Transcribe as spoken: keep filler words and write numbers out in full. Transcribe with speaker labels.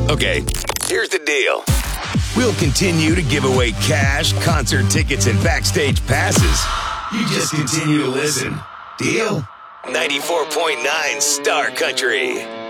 Speaker 1: Okay, here's the deal. We'll continue to give away cash, concert tickets, and backstage passes. You just continue to listen. Deal? ninety-four point nine Star Country.